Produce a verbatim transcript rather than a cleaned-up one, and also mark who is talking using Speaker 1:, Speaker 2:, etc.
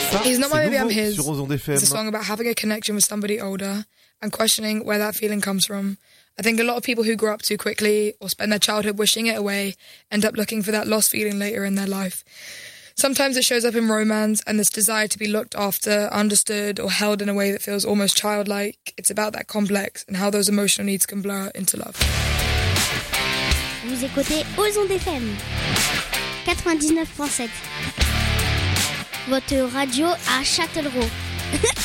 Speaker 1: Ça,
Speaker 2: He's Not My
Speaker 1: c'est
Speaker 2: Baby, I'm
Speaker 1: nouveau
Speaker 2: His.
Speaker 1: sur Ozon F M.
Speaker 2: It's a song about having a connection with somebody older and questioning where that feeling comes from. I think a lot of people who grow up too quickly or spend their childhood wishing it away end up looking for that lost feeling later in their life. Sometimes it shows up in romance and this desire to be looked after, understood, or held in a way that feels almost childlike. It's about that complex and how those emotional needs can blur into love.
Speaker 3: Vous écoutez Ozon F M quatre-vingt-dix-neuf virgule sept. Votre radio à Châtellerault.